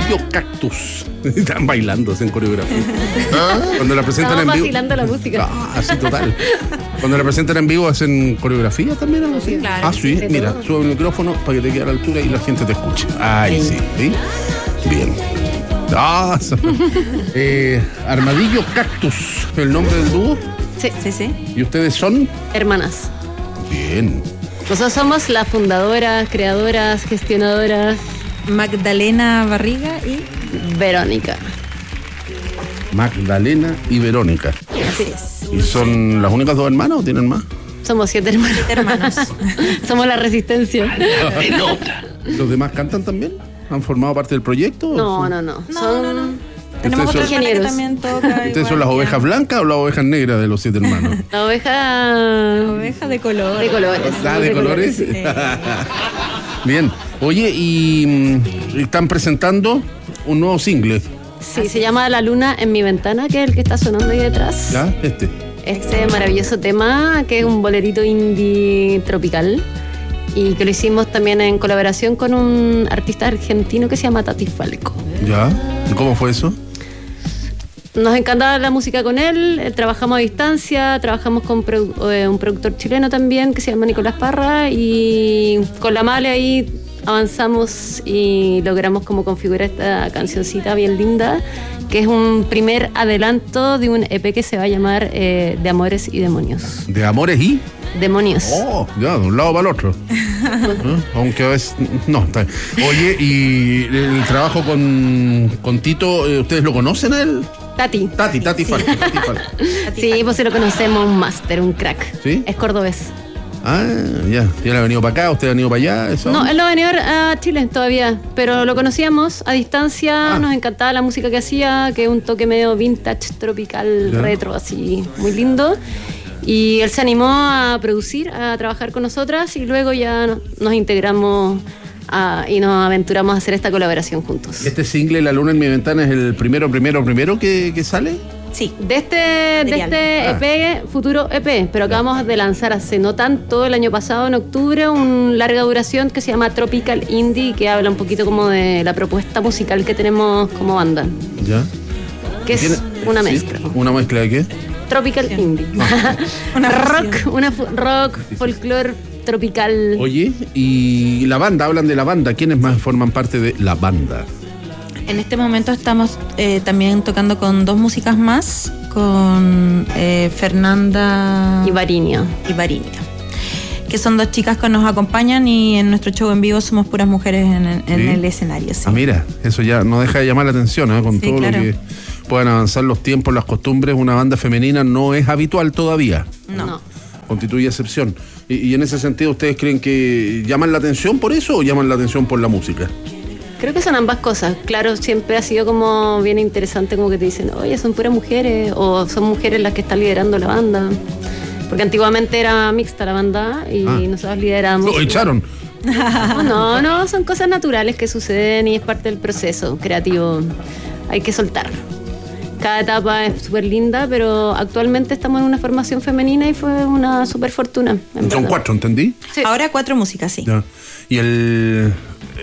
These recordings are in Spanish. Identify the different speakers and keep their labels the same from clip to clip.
Speaker 1: Armadillo Cactus. Están bailando en coreografía. Cuando la presentan en vivo.
Speaker 2: Vacilando la música.
Speaker 1: Así total. Cuando la presentan en vivo, ¿hacen coreografía también? ¿Algo así?
Speaker 2: Claro,
Speaker 1: sí. Mira, sube el micrófono para que te quede a la altura y la gente te escuche. Ahí sí. Bien. Armadillo Cactus, el nombre del dúo.
Speaker 2: Sí.
Speaker 1: ¿Y ustedes son?
Speaker 2: Hermanas.
Speaker 1: Bien.
Speaker 2: Nosotros somos las fundadoras, creadoras, gestionadoras.
Speaker 3: Magdalena Barriga y
Speaker 2: Verónica.
Speaker 1: Magdalena y Verónica.
Speaker 3: Así es.
Speaker 1: ¿Y son las únicas dos hermanas o tienen más?
Speaker 2: Somos 7 hermanos.
Speaker 3: 7 hermanos.
Speaker 2: Somos la resistencia.
Speaker 1: ¿Los demás cantan también? ¿Han formado parte del proyecto?
Speaker 2: No.
Speaker 3: No. Tenemos otro hermano que también toca.
Speaker 1: ¿Ustedes son las ovejas blancas o las ovejas negras de los 7 hermanos?
Speaker 2: La oveja
Speaker 3: de color.
Speaker 2: De colores.
Speaker 1: ¿De colores?
Speaker 3: Sí.
Speaker 1: Bien. Oye, y están presentando un nuevo single.
Speaker 2: Sí, se llama La Luna en mi ventana, que es el que está sonando ahí detrás.
Speaker 1: ¿Ya?
Speaker 2: Este maravilloso tema, que es un bolerito indie tropical. Y que lo hicimos también en colaboración con un artista argentino que se llama Tati Falco.
Speaker 1: ¿Ya? ¿Y cómo fue eso?
Speaker 2: Nos encantaba la música con él, trabajamos a distancia, trabajamos con un productor chileno también que se llama Nicolás Parra, y con la Male ahí avanzamos y logramos como configurar esta cancioncita bien linda, que es un primer adelanto de un EP que se va a llamar De Amores y Demonios.
Speaker 1: ¿De Amores y?
Speaker 2: Demonios.
Speaker 1: Oh, ya, de un lado para el otro. Aunque a veces... No, está bien. Oye, ¿y el trabajo con Tito, ustedes lo conocen a él?
Speaker 2: Tati
Speaker 1: Falco.
Speaker 2: Sí, pues sí lo conocemos, un máster, un crack.
Speaker 1: ¿Sí?
Speaker 2: Es cordobés.
Speaker 1: Ya. ¿Y él ha venido para acá? ¿Usted ha venido para allá? ¿Eso?
Speaker 2: No, él no ha venido a Chile todavía, pero lo conocíamos a distancia, nos encantaba la música que hacía, que es un toque medio vintage, tropical, retro, así, muy lindo. Y él se animó a producir, a trabajar con nosotras, y luego ya nos integramos y nos aventuramos a hacer esta colaboración juntos.
Speaker 1: ¿Este single, La Luna en mi ventana, es el primero que sale?
Speaker 3: Sí.
Speaker 2: De este EP, futuro EP, pero acabamos de lanzar hace no tanto, el año pasado, en octubre, un larga duración que se llama Tropical Indie, que habla un poquito como de la propuesta musical que tenemos como banda.
Speaker 1: ¿Ya?
Speaker 2: Que es una mezcla.
Speaker 1: ¿Una mezcla de qué?
Speaker 2: Tropical Indie. rock, folclore tropical.
Speaker 1: Oye, y la banda, hablan de la banda. ¿Quiénes más forman parte de la banda?
Speaker 3: En este momento estamos también tocando con 2 músicas más, con Fernanda
Speaker 2: y Varinia,
Speaker 3: que son 2 chicas que nos acompañan, y en nuestro show en vivo somos puras mujeres en el escenario. Sí.
Speaker 1: Mira, eso ya no deja de llamar la atención, con todo lo que puedan avanzar los tiempos, las costumbres. Una banda femenina no es habitual todavía.
Speaker 3: No.
Speaker 1: Constituye excepción. Y en ese sentido, ¿ustedes creen que llaman la atención por eso o llaman la atención por la música?
Speaker 2: Creo que son ambas cosas. Claro, siempre ha sido como bien interesante, como que te dicen, oye, son puras mujeres, o son mujeres las que están liderando la banda. Porque antiguamente era mixta la banda y nosotros lideramos.
Speaker 1: ¿Lo echaron?
Speaker 2: No, son cosas naturales que suceden y es parte del proceso creativo. Hay que soltar. Cada etapa es súper linda, pero actualmente estamos en una formación femenina y fue una súper fortuna.
Speaker 1: Son 4, ¿entendí?
Speaker 2: Sí.
Speaker 3: Ahora 4 músicas, sí.
Speaker 1: Ya. Y el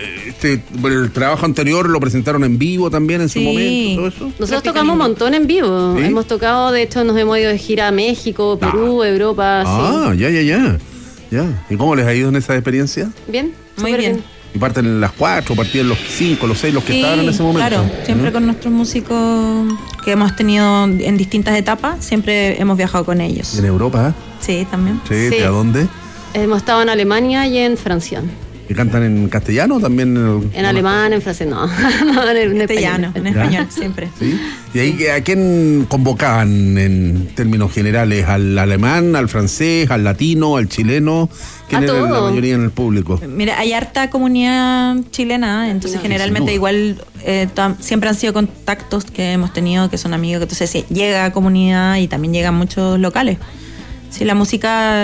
Speaker 1: trabajo anterior lo presentaron en vivo también en su momento, todo eso.
Speaker 2: Nosotros tocamos un montón en vivo.
Speaker 1: ¿Sí?
Speaker 2: Hemos tocado, de hecho, nos hemos ido de gira a México, Perú, Europa. Sí.
Speaker 1: Ya. ¿Y cómo les ha ido en esa experiencia?
Speaker 2: Bien,
Speaker 3: muy bien.
Speaker 1: ¿Y parten las 4, partían los 5, los 6, los que estaban en ese momento?
Speaker 3: Claro, siempre con nuestros músicos que hemos tenido en distintas etapas, siempre hemos viajado con ellos.
Speaker 1: ¿En Europa?
Speaker 3: Sí, también.
Speaker 1: Sí. ¿A dónde?
Speaker 2: Hemos estado en Alemania y en Francia.
Speaker 1: ¿Y cantan en castellano también?
Speaker 2: En alemán, en francés, no. En
Speaker 3: castellano, en español, siempre.
Speaker 1: ¿Sí? ¿Y ahí a quién convocaban en términos generales? ¿Al alemán, al francés, al latino, al chileno? ¿Quién era la mayoría en el público?
Speaker 3: Mira, hay harta comunidad chilena, entonces generalmente igual siempre han sido contactos que hemos tenido, que son amigos, entonces sí, llega comunidad y también llegan muchos locales. Sí, la música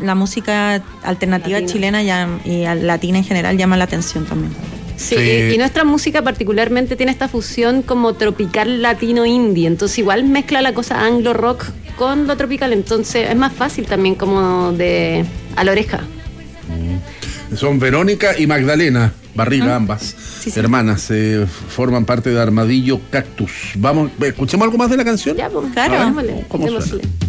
Speaker 3: alternativa chilena y latina en general llama la atención también.
Speaker 2: Sí, y nuestra música particularmente tiene esta fusión como tropical latino indie, entonces igual mezcla la cosa anglo rock con lo tropical, entonces es más fácil también como a la oreja.
Speaker 1: Son Verónica y Magdalena. Barriga, ambas.
Speaker 3: Sí, sí.
Speaker 1: Hermanas, forman parte de Armadillo Cactus. Vamos, escuchemos algo más de la canción.
Speaker 2: Ya, pues,
Speaker 3: Claro.
Speaker 2: démosle,
Speaker 1: ¿Cómo suena?
Speaker 2: démosle.